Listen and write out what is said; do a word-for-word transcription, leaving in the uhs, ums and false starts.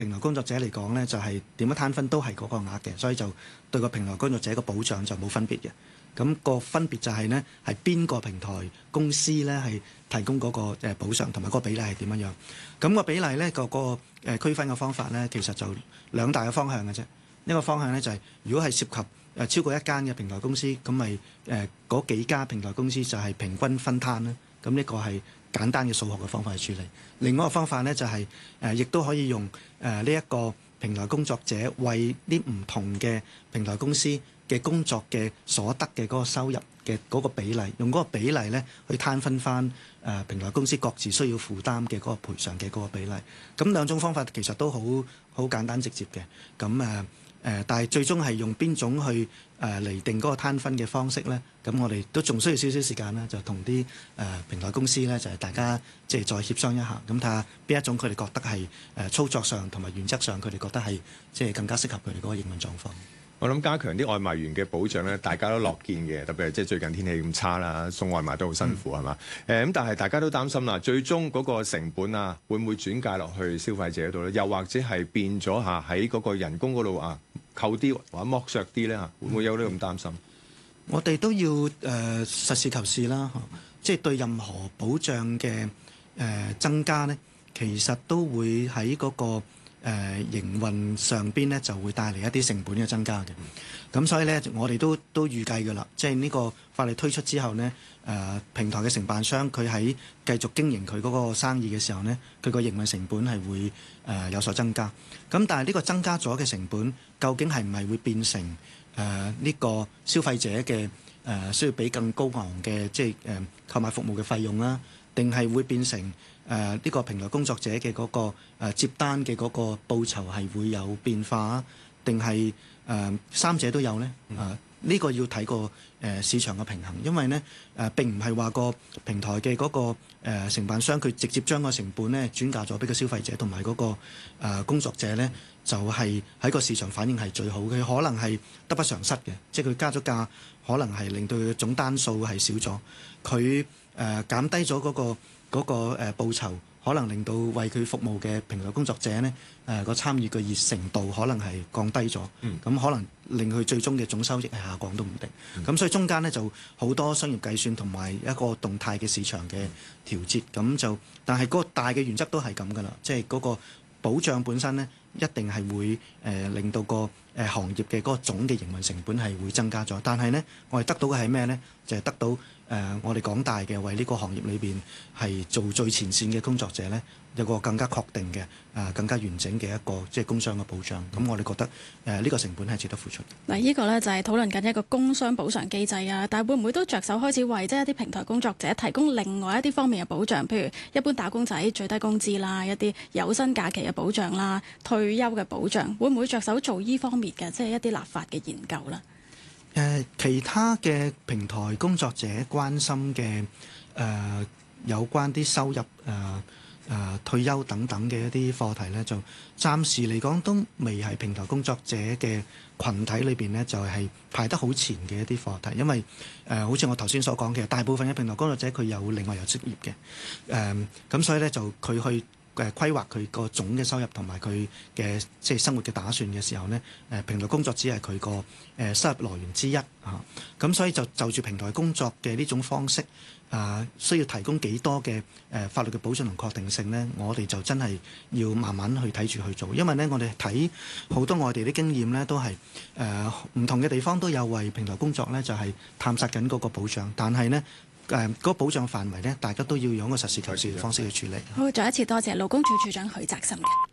平台工作者嚟講呢，就係點樣攤分都係嗰個額嘅，所以就對個平台工作者個保障就冇分別嘅。咁個分別就係呢，係邊個平台公司呢係提供嗰個誒補償，同埋嗰個比例係點樣樣。咁個比例呢，個個誒區分嘅方法呢，其實就兩大嘅方向嘅啫。一個方向呢，就係如果係涉及誒超過一間嘅平台公司，咁咪誒嗰幾家平台公司就係平均分攤啦。咁呢個係簡單嘅數學嘅方法去處理。另外一個方法呢，就係誒亦都可以用誒呢一個平台工作者為啲唔同嘅平台公司嘅工作嘅所得嘅嗰個收入嘅嗰個比例，用嗰個比例呢去攤分翻誒平台公司各自需要負擔嘅嗰個賠償嘅嗰個比例。咁兩種方法其實都好好簡單直接嘅。咁誒誒，但係最終係用邊種去誒釐定嗰個攤分嘅方式呢？咁我哋都仲需要少少時間啦，就同啲誒平台公司呢，就係大家即係再協商一下，咁睇下邊一種佢哋覺得係誒操作上同埋原則上佢哋覺得係即係更加適合佢哋嗰個營運狀況。 我諗加強啲外賣員嘅保障咧，大家都樂見嘅，特別係即係最近天氣咁差啦，送外賣都好辛苦係嘛？誒咁、嗯，但係大家都擔心啦，最終嗰個成本啊，會唔會轉嫁落去消費者嗰度咧？又或者係變咗嚇喺嗰個人工嗰度啊，扣啲或者剝削啲咧嚇，會唔會有呢咁擔心？ 我哋都要誒、呃、實事求是啦，即係對任何保障嘅誒、呃、增加呢，其實都會喺嗰、那個。誒、呃、營運上邊咧就會帶嚟一啲成本嘅增加嘅，咁所以咧我哋都都預計㗎啦，即係呢個法例推出之後呢，誒、呃、平台嘅承辦商佢喺繼續經營佢嗰個生意嘅時候呢，佢個營運成本係會誒、呃、有所增加。咁但係呢個增加咗嘅成本，究竟係唔係會變成誒呢、呃這個消費者嘅誒、呃、需要俾更高昂嘅即係誒、呃、購買服務嘅費用啦，定係會變成誒呢、呃這個平台工作者嘅嗰、那個、呃、接單嘅嗰個報酬係會有變化，定係誒三者都有呢？誒、呃、呢、這個要睇個誒市場嘅平衡，因為呢誒、呃、並唔係話個平台嘅嗰、那個、呃、承辦商佢直接將個成本咧轉嫁咗俾個消費者同埋嗰個、呃、工作者呢，就係、是、喺個市場反應係最好嘅，可能係得不償失嘅，即係佢加咗價，可能係令到佢總單數係少咗，佢誒減低咗嗰個。嗰個誒報酬可能令到為佢服務嘅平台工作者呢誒個參與嘅熱誠度可能係降低咗，咁、嗯、可能令佢最終嘅總收益係下降都唔定。咁、嗯、所以中間呢就好多商業計算同埋一個動態嘅市場嘅調節，咁就但係嗰個大嘅原則都係咁噶啦，即係嗰個保障本身呢一定係會誒、呃、令到個誒、呃、行業嘅嗰個總嘅營運成本係會增加咗。但係呢，我哋得到嘅係咩呢？就係、是、得到。誒、呃，我哋廣大嘅為呢個行業裏邊係做最前線嘅工作者呢，有個更加確定嘅、誒、呃、更加完整嘅一個即係工傷嘅保障。咁、嗯、我哋覺得誒呢、呃這個成本係值得付出。 嗱，呢個呢就係討論緊一個工傷補償機制啊，但係會唔會都着手開始為即係一啲平台工作者提供另外一啲方面嘅保障，譬如一般打工仔最低工資啦，一啲有薪假期嘅保障啦，退休嘅保障，會唔會着手做呢方面嘅即係一啲立法嘅研究呢？ 誒、呃、其他嘅平台工作者關心嘅誒、呃、有關啲收入誒誒、呃呃、退休等等嘅一啲課題呢，就暫時嚟講都未係平台工作者嘅群體裏邊呢，就係、是、排得好前嘅一啲課題，因為誒、呃、好似我頭先所講嘅，大部分嘅平台工作者佢有另外有職業嘅誒，咁、呃、所以呢，就佢去誒規劃佢個總嘅收入同埋佢嘅即係生活嘅打算嘅時候呢，誒平台工作只係佢個誒收入來源之一嚇，咁、啊、所以就就住平台工作嘅呢種方式啊，需要提供幾多嘅誒法律嘅保障同確定性呢？我哋就真係要慢慢去睇住去做，因為呢，我哋睇好多外地啲經驗呢，都係誒唔同嘅地方都有為平台工作呢，就係、是、探索緊嗰個保障，但係呢。誒、呃，嗰、那個保障範圍呢，大家都要用一個實事求是嘅方式去處理。 好，再一次多謝勞工處處長許澤森嘅。